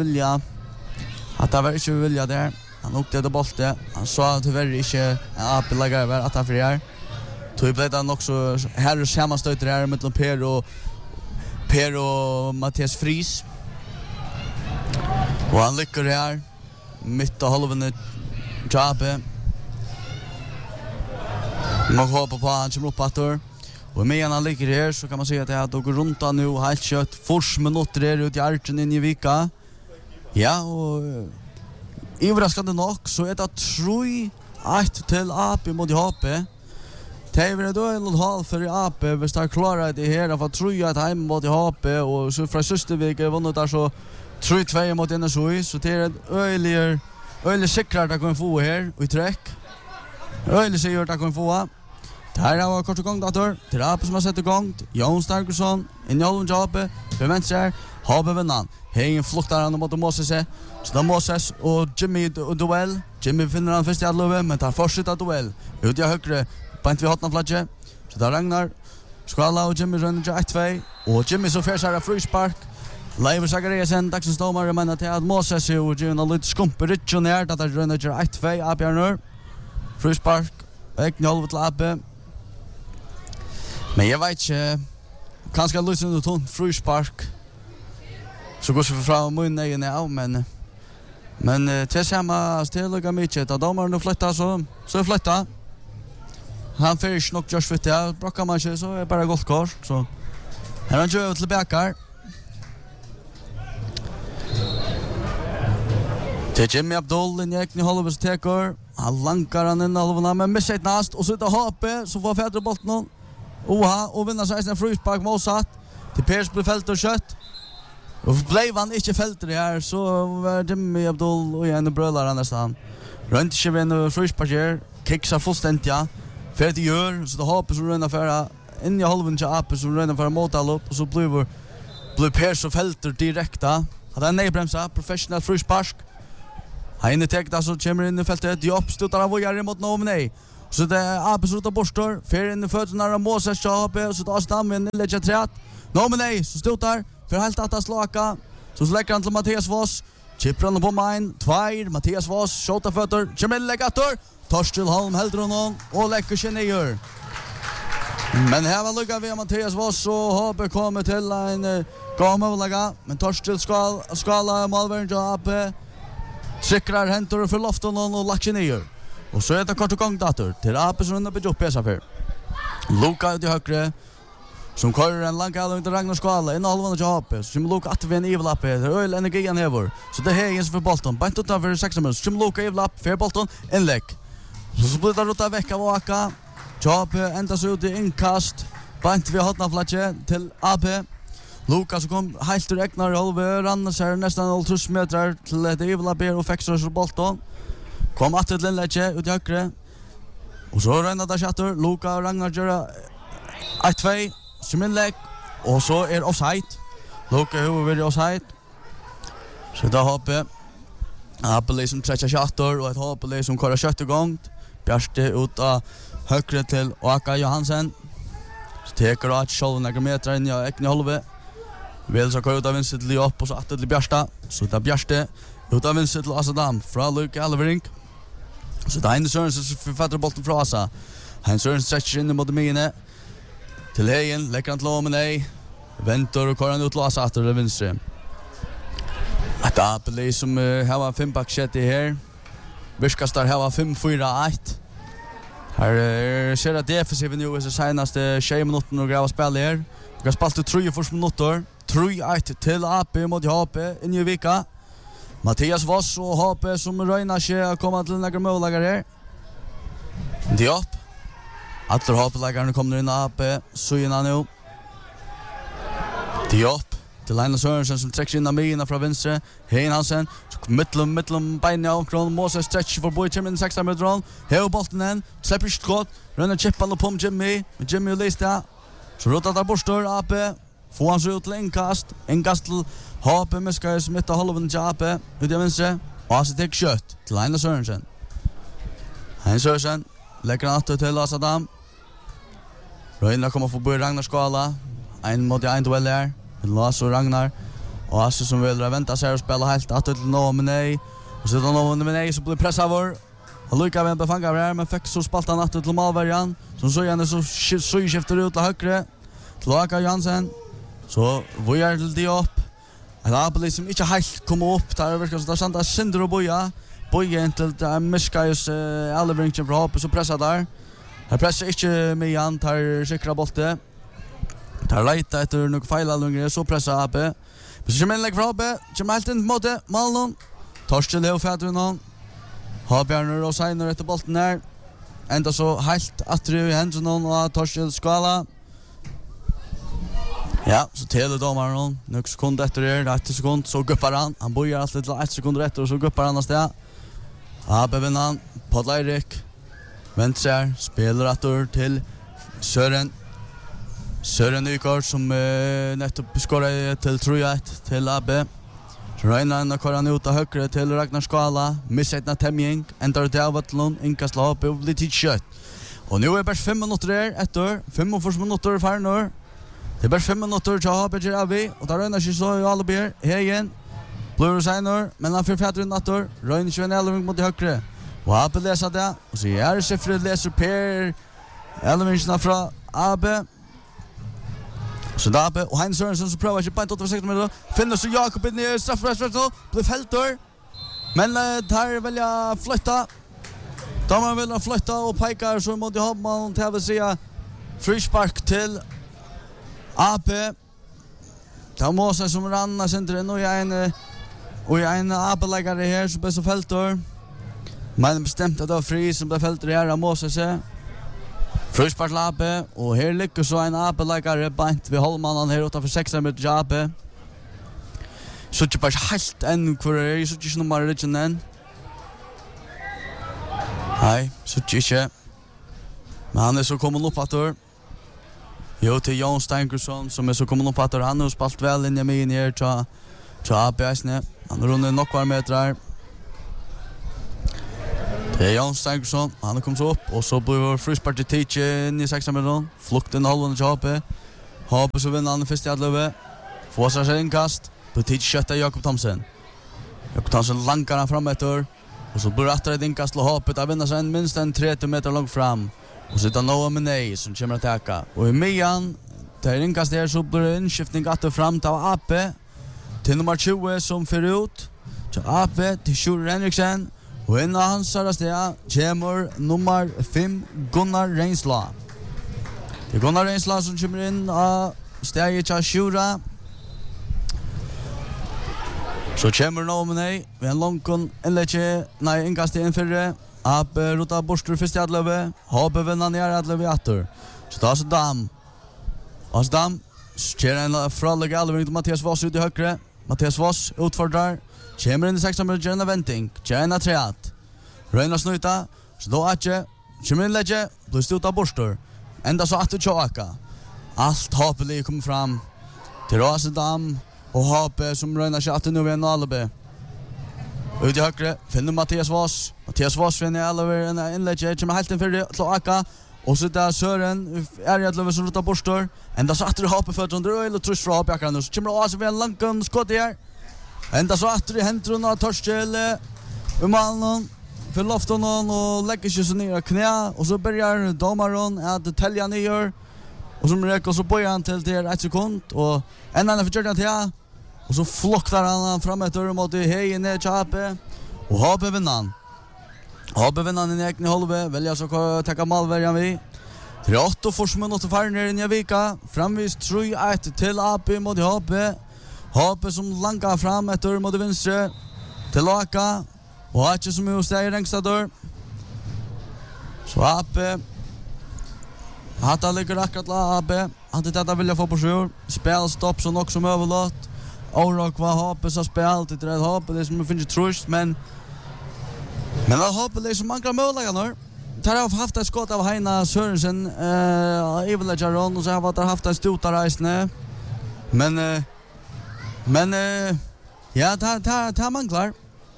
vilja där. Han hukte till bollen. Han sa tyvärr inte en AP-lägare över att han friar. Tog blev han också här och sammanstöter här mellan Per och Mattias Fris. Och han lyckas här mitt av halvan Jabe. Man hoppas på han kommer upp attor. Och medan han ligger här så kan man säga att det går runt han nu helt kött. Fors minuter är ut i arten in i vika. Ja, och överraskande nog så är det 3-1 till AP mot HP. Det är då en halv för AP. Vi står klara det här för 3-1 hem mot HP. Och så från Søstervik vunnit där så 3-2 mot NSOI. Så det är ett öjligt säkert att kunna få här i träck. Öjligt säkert att kunna få. Det här var kort igång dator. Till AP som har sett igång. Jon Starkusson. In i halven till AP. Bevent sig här. HP vinnan. Heien fluktar han mot Moses. Så det är Moses och Jimmy duell. Jimmy finner han först i Adlöve. Men tar fortsätta duell. Ut i högre. Bant vi hotna flagge. Så där Ragnar. Skala och Jimmy rönner 1-2. Och Jimmy så färsar av fryspark. Leiver Zachariasen. Dagsens domare men att Moses och Jimmy har lite skumper. Ritchonär. Det rönner 1-2. AP Arnur. Fryspark. Vägn halv till AP. Men jag vet inte. Kanske lyssna under ton fryspark. Så går vi fram och egen av men till samma ställiga mycket då domaren flyttar så flyttar. Han fick nog just för det. Brockar man sig så är bara gott kvar så. Här han kör till backar. Till Jimmy Abdul in egen halvs teker. Han lankar han in halvorna men missar ett nast och så tar HP så får Fedre bollen. Och vinner sig en fryspark motsatt. Till Pers blir fält och kött. Och blev han inte fält det här så var Jimmy Abdul och en brölar nästan. Rönt sig en fryspark här. Kicksar fullständigt ja. Färdigt gör så det hoppar så rönnar för in i halven till AP som rönnar för mot all upp och så blir blir Pers och Felter direkta. Hade en nejbremsa, professional frispark. Han täckta så kommer in i fältet. Diop stutar av och gör mot Nominee. Så det är Abes ruta borstor. Fer in i fötterna av Moses Chape. Så tar Stam in i lägger trätt. Nominee så stutar. För helt att slaka. Så släcker han till Mattias Voss. Chipran på mine. Tvär. Mattias Voss. Skjuter fötter. Kommer in läggator. Torstil Holm helt honom. Och läcker sig ner. Men här var lycka vi Mattias Voss och Habe kommer till en gamelägga. Men Torstil skala målvärden Habe. Sikrar hentor för loften och lackar ner. Och så är det kort och gång dator till Apes runda på Joppesa för. Luka ut i högre som kör en lång allung till Ragnar Skala in halvan till Apes. Som Luka att vi en evlapp det öl energin häver. Så det här är för bollen. Bant ut över 6 minuter. Som Luka evlapp för bollen en läck. Så blir det rota vecka vaka. Joppe ända så ut i inkast. Bant vi hotna flatche till AP. Lukas kom helt till Ragnar halva rann så nästan 30 meter till det evlapp och fixar så bollen. Kom att till läge ut i högre. Och så ränner det chatter. Luka och Ragnar gör 1-2. Sminlägg. Och så är offside. Luka huvud offside. Så då hoppar Apple som träcker chatter och ett hopp som kör kött igång. Bjärste ut av högre till Aka Johansen. Så teker att själv några meter in i äckne halva. Väl så kör ut av vänster till upp och så att till Bjärsta. Så där Bjärste ut av vänster till Asadam från Luka Alvering. Så det är Sörensen som fattar bollen från Asa. Sörensen stretcher in mot Mine. Till Hejen, läcker han till Nominee. Väntar och kör han ut till Asa efter det vänster. Ett Apple som har 5-backset i här. Viskastar har 5-4-1. Här ser att defensiven nu är så senaste 20 minuter och gräva spel här. Vi har spelat 3 första minuter. 3-1 till AP mot HP in i vecka. Mattias Voss och HP som röjnar sig att komma till några målläggare här. Diop. Alla HP-läggarna kommer in i AP. Sujina nu. Diop. Till Linus Sørensen som träcker in av Mina från vänster. Hein Hansen. Mittlum beina och kron. Moses stretch för boy Jimmy 6 meter. Här bollen än. Släpper skott. Rönner chippen på Jimmy. Med Jimmy och Lista. Så rotar där borstor AP. Får han så ut till inkast. Inkast till HP med skars mitt av halvan till AP. Ut i vänster. Och Asa tek kött till Linus Sørensen. Hein Sørensen. Lägger han åter till Asadam. Röjna kommer få börja Ragnar Skala. En mot en duell där. Lars och Ragnar. Och Asa som vill vänta sig och spela helt åter till Nominee. Och så då Nominee så blir pressad över. Han lyckas med befanga här men fick så spalta han åter till målvärjan. Som så gärna så skiftar ut till högre. Till Aka Jansen. Så vi är till Diop. En Apple som inte helt kommer upp. Där verkar så där Santa Sindro Boja. Boja till Miskajs Alveringen för hopp så pressar där. Här pressar inte med Jan tar säkra bollen. Tar leita efter några fejl längre så pressar AP. Men så kommer en lägg för AP. Kommer helt in mot Malon. Torstil och Fädren någon. Habjärner och Seiner efter bollen där. Ända så helt attre i händerna och Torstil Skala. Ja, så teledomaren någon. Några sekunder efter det. 1 sekund så guppar han. Han börjar alltid till 1 sekund efter och så guppar han nästa. AP vinner han. Podleirik. Vänster. Spelar attor till Søren Nykort som nettopp skorade till 3-1 till AB. Så Ragnar han kör han ut av högre till Ragnar Skala. Missättna Temjing. Ändrar till Avatlon. Inkast lopp och blir tid kött. Och nu är det bara 5 minuter där. 1 år. 5 minuter för nu. Det är bara 5 minuter till AB ger vi. Och där Ragnar sig så i alla ber. Här igen. Blur Seiner. Men han får fäder in 1 år. Ragnar 21 mot högre. Och AB läser det. Och så är det Sefred läser Per. Elvingsna från AB. Så Dabe och Hein Sørensen så prövar sig på 8 meter. Finner så Jakob in i straffrättsfältet. Blir fältor. Men tar välja flytta. Domaren vill flytta och pekar så mot Hobman till att säga frispark till AP. Det måste som ranna centren och en AP-läggare här så blir så fältor. Men bestämt att det var fri som blir fältor här av Moses. Frispark Lappe och här ligger så en AP-läggare bant vid Holmanen här utanför 6 meter AP. Så det bara helt än kvar är så det nummer rätt än. Nej, så det inte. Men han är så kommer upp att Jo, till Jon Steingersson som så kommer upp att han har spalt väl in i mig ner till APS-ne. Han runder nog kvar metrar. Det är Jon Steingersson, han har kommit upp och så blir frispark till Tiche in i 16 minuter. Flukten halvan till HP. HP så vinner han första halvlöve. Får sig inkast. På Tiche köttar Jakob Thomsen. Jakob Thomsen lankar han fram efter. Och så blir det ett inkast till HP. Där vinner sig minst en 30 meter långt fram. Och så tar Noah Menei som kommer att täcka. Och i mian, där inkast där så blir det inskiftning att fram till AP. Till nummer 20 som för ut. Till AP till Sjur Henriksen. Och innan hans sida kommer nummer 5 Gunnar Reinsla. Det är Gunnar Reinsla som kommer in av steget till Sjura. Så kommer Noah Menei. Vi har en långkon inkast in för AP rota borstur först i adlöve. HP vinner ner adlöve åter. Så det är så Dam. Asdam kör en frallig allvarlig till Mattias Voss ut i högre. Mattias Voss utfordrar. Kommer in i 16 minuter, gör en vändning. Gör treat. Röjna snuta. Så då Atje. Kommer in lägge. Blir stort av borstur. Ända så att tjåka. Allt HP kommer fram. Till Asdam. Och HP som röjna sig att nu vid en alibi. Ut i högre, finner Mattias Voss. Mattias Voss finner alla en inlägg. Kommer helt in för det, till Aka. Och så där Sören är i att som rutar borstor. Ända så att det hoppar för att dra eller trus från Aka nu. Så kommer Asa vid en långt skott här. Ända så att det händer av Torskel. Mannen för loften och lägger sig så ner knä. Och så börjar domaren att tälja ner. Och så räcker så börjar han till 1 sekund. Och en annan för Jordan till. Och så flockar han fram ett dörr mot hej ner till HP. Och HP vinner han. HP vinner han i egen halve. Väljer så täcka malvärjan vi. 3-8 forsmån och far ner i Vika. Framvis 3-1 till AP mot HP. HP som lankar fram ett dörr mot venstre. Till Aka. Och Atje som är steg i längsta dörr. Så AP. Hatta ligger akkurat till AP. Hade detta vilja få på sjur. Spelstopp som också som överlåt. Årock var HP så spelat till det HP det som finns trust men att HP det som manglar möjligheter. Tar har haft ett skott av Heina Sørensen i Villageron och så har det haft en stotarreisne. Men ja ta manglar.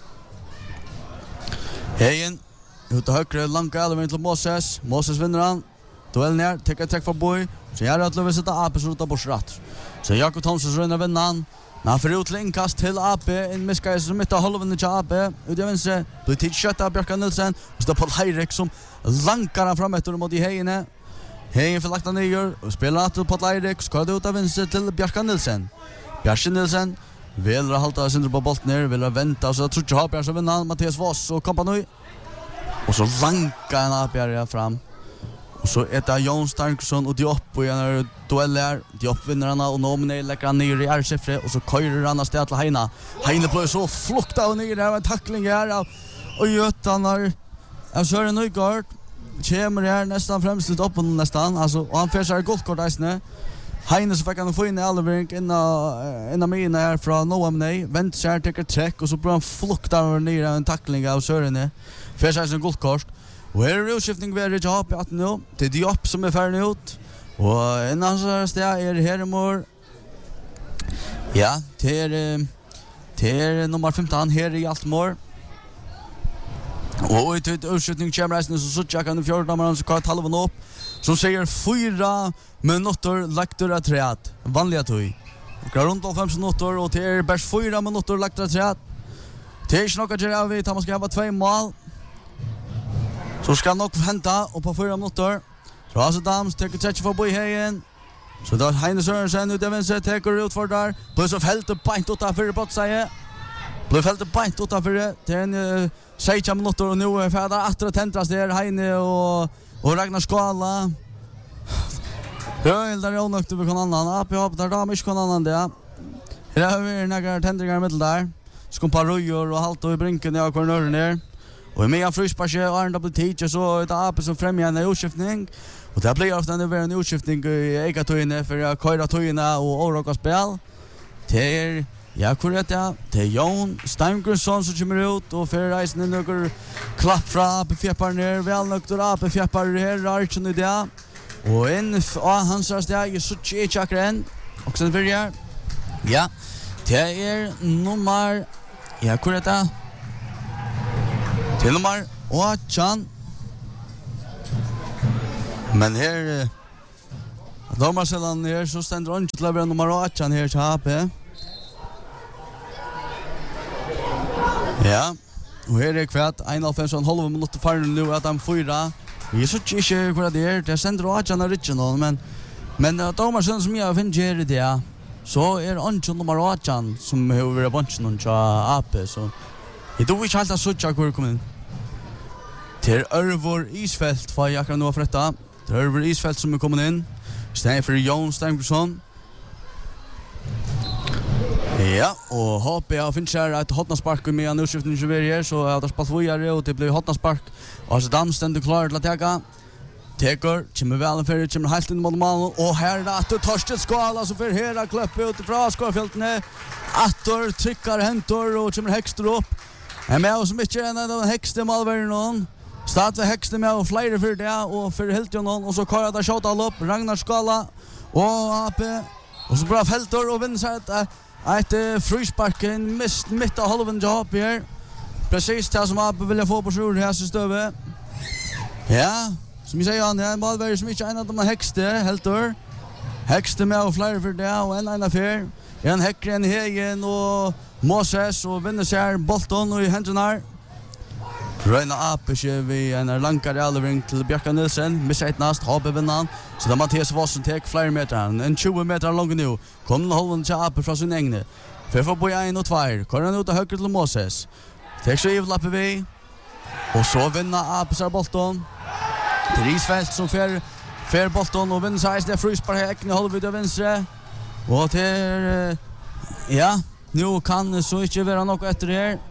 Hejen ut och högre långt allvar till Moses. Moses vinner han. Duell ner, träck för boy. Så jag att lösa det AP så rutar bort rätt. Så Jakob Thomsen rönnar vinnan. När för ut inkast till AP in miskar som mitt av halvan till AP. Ut i vänster. Blir tid kött av Björkan Nilsen. Och står på Heirik som lankar han fram efter mot i Hejene. Hejen för lagt ner och spelar att på Heirik. Ska det ut av vänster till Björkan Nilsen. Björkan Nilsen vill hålla sig på bollen ner, vill vänta så tror jag har så vinner Mattias Voss och kompani. Och så lankar han AP fram. Och så är Jon Steingersson och Diop och en dueller. Diop vinner han och Nominee lägger han ner i R-siffre och så körer han sted till Heina. Heina blir så flukta och ner där en tackling här och Götan har Søren Nygaard kommer här nästan främst ut upp nästan alltså och han får sig guldkort där. Heina så fick han få in i Alvering innan mina här från Nominee. Vänt sig till träck och så blir han flukta ner en tackling av Søren. Får sig en guldkort. Och här är utskiftning vid Ridge att nu. Det är Diop som är färdig ut. Och en annan steg är Hermor. Ja, det är nummer 15 här i Altmor. Och i utskiftning kommer resten så suttjak han i 14 man så kallar halvan upp. Som säger 4 minuter lagt ur att träat. Vanliga tog. Och runt av 5 minuter och det är bara 4 minuter lagt ur att träat. Det är inte något att göra vi tar man ska ha 2 mål. Så ska nog hämta och på 4 minuter. Så alltså Dams tar touch för boy Hejen. Så då Heina Sørensen ut av vänster tar ut för där. Plus av helt point utanför på säger. Plus helt point utanför det. Det är en 6 minuter och nu är färdig att tentras där Heine och Ragnar Skala. Ja, där är nog du kan annan. AP hopp där då mycket kan annan det. Här har vi några tändringar mitt där. Skumpa rojor och halt och i brinken jag kvar ner. Och med en fryspasse och Arne Teach så är det AP som främjar en utskiftning. Och det blir ofta en utskiftning i Eikatöjne för att köra töjna och åråka spel. Det är, ja korrekt ja, det är Jon Steingersson som kommer ut och för reisen några klapp från AP-fjäppar ner. Väl nökt och AP-fjäppar här, Archen i det. Och en hans steg så chakren och sen börjar. Ja. Det nummer ja, korrekt. Till nummer 8. Men här Domarselan här så ständer han till lever nummer 8 här till HP. Ja. Och här är kvart 1,5 minuter kvar nu att han 4. Vi så inte vad det är ständer 8 original men Domarselan som jag finner det så är nummer 8 som har bunchen och AP så det då vi inte så tjocka kommer till Örvor Isfält för jag kan nu förrätta. Det är Örvor Isfält som är kommit in. Stäng för Jon Stengusson. Ja, och HP har finns här ett hotnaspark med en utskiftning som är så att det spelar vidare och det blir hotnaspark. Och så Dan ständer klar till att ta. Teker, kommer väl för kommer helt in mot mål och här att Torsten Skala så för hela klöpp ut från skårfälten. Attor trycker hentor och kommer Hexter upp. Är med oss mycket än den Hexter målvärden någon. Start ved Hexter med och flera för det och för helt någon och så kör det skott all upp Ragnar Skala och AP och så bra fältor och vinner ett frisparken mitt av halven jobb här. Precis det som AP vill få på sjur här så stöve. Ja, som vi säger han är målvärden som inte en av de Hexter heltor. Hexter med och flera för det och en affär. En Häckren Hegen och Moses och vinner sig Bolton och i händerna. Röna Apesje vi en lankare allering till Bjarka Nilsen. Missar ett nast, Habe vinnan. Så där Mattias Vossen tek flera meter. En 20 meter lång nu. Kommer hållen till Ape från sin ägne. För på 1 och 2. Kör han ut och höger till Moses. Tek så ivlappe vi. Och så vinner Apesar Bolton. Till Isfält som fer Bolton och vinner sig. Det frysbar häckne håller vi till venstre. Och till ja, nu kan så inte vara något efter det här.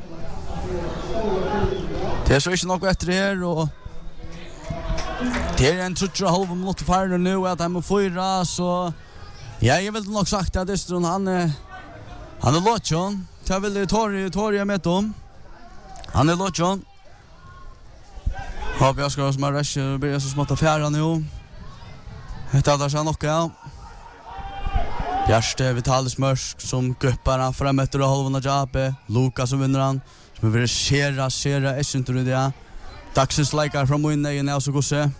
Det är så inte något efter det här och det är en 3,5 minuter kvar nu att han må 4 så ja, jag vill nog sagt att Östrun han är Lotjon. Jag vill Torje med dem. Han är Lotjon. Hoppas jag ska som är rätt börja så smått affära nu. Det där så nog ja. Bjärste Vitalis Mörsk som guppar han fram efter halvan av Jape. Lukas som vinner han. Som vill sera essent ur det. Dagsens likar från Winne i Nelson Gosse.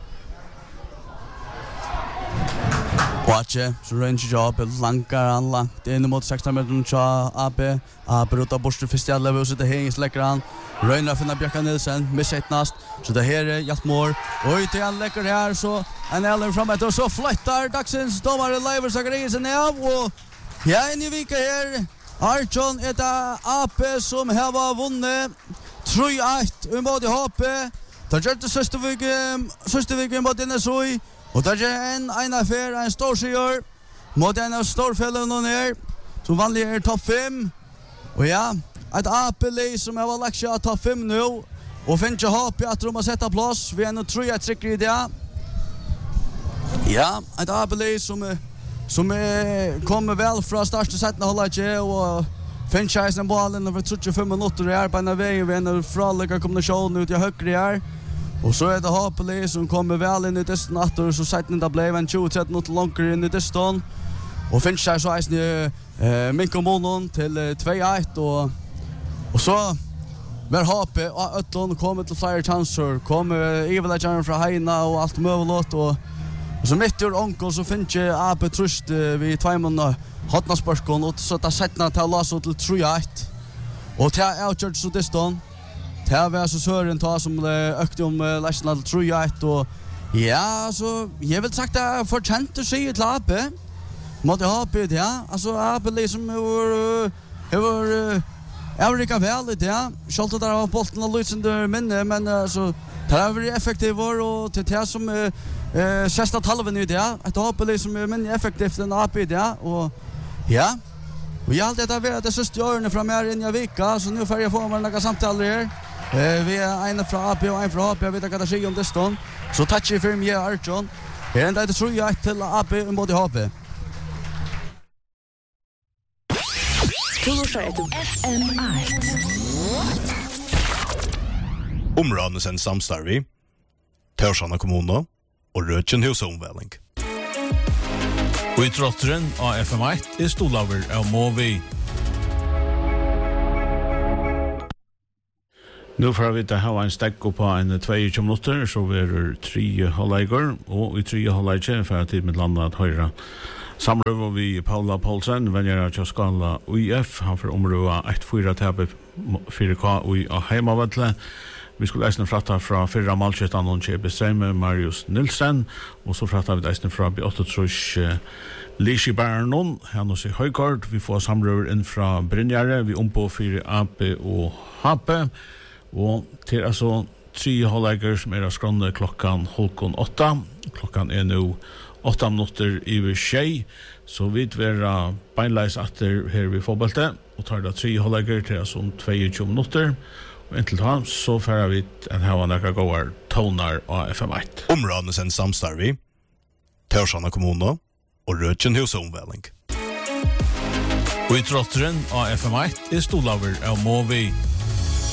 Watche, så range jobb lankar han långt in mot 16 meter från AP. AP rutar bort till första level så det hänger läcker han. Röjnar finna Bjarka Nilsen med sitt nast. Så det här är Hjaltmår. Oj till han läcker här så en eller framåt och så flyttar dagsens domare Leivor Zachariasen av och ja in i vika här. Archon eta AP som har vunnit 3-1 mot HP. Där gör det sista veckan mot NSOI och där är en affär en stor seger mot en av storfällen ner som vanligt är topp 5. Och ja, ett AP-lag som har lagt sig topp 5 nu och finns ju HP att de har sätta plats. Vi är nu 3-1 i det. Ja, ett AP-lag som kommer väl från start till sätten hålla och franchise den bollen över 35 minuter är på en väg med en fralliga kombination ut i högre här. Och så är det Hapeli som kommer väl in i distan efter så sätten det blev en 20-30 minuter långre in i distan. Och franchise så är det Minko Monon till 2-1 och så var HP och Ötlund kommer till flera chanser. Kommer Evelegaren från Heina och allt möjligt och så mitt ur onkel så finns ju AP trust vid 2 månader hotnasparkon och så där sättna till Lasso till 3-1. Och till outchurch så distan. Till var så Sören ta som ökte national 3-1 och ja så jag vill sagt att förtjänt att se ett AP. Måste ha på det ja. Alltså AP liksom över Eureka väl det ja. Skall där av bollen och lösande men alltså det är väldigt effektivt och till det som sista halvan ut ja. Att ha på liksom men effektivt än AP ja och ja. Och jag har det där det sista åren från här in i vecka så nu får jag få några samtal här. Vi är en från AP och en från AP. Jag vet inte vad det säger om det stånd. Så touch i film jag Archon. Här är det tror jag till AP mot HP. FM8 Områdene sen samstarvi Tørsjana kommune og Rødgen husomvæling. Og i trotteren av FM1 stolaver av Movi. Nu får vi ta ha en stekk på en 22 minutter, så vi er 3 halvleger, og i 3 halvleger for at tid med landet at høyre. Samrøver vi Paula Paulsen, venner av Kjøskala UIF, han får omrøve 1-4-tabbe 4K ui av heimavettle. Vi skulle eisne fratta fra 4 malkjøttan og kjøpe Strømme, Marius Nilsen, og så fratta vi eisne fra B8-trus Lishi Bernon, han hos i Høykort. Vi får samrøver inn fra Brynjare, vi på 4 AP og HP, og til altså 3 halvleger som av skronde klokkan 7:30. Klokkan nå 8 minutter i tjej, så vi vera beinleis atter her vi fotballte, og tar da 3 halvleger til altså 22 minutter. Og inntil da, så færer vi en hava nekka gåar tonar av FM1. Områdene sen samstarvi, Tørsjana kommune og Rødgen husomvæling. Og i trotteren av FM1 stolaver av Movi.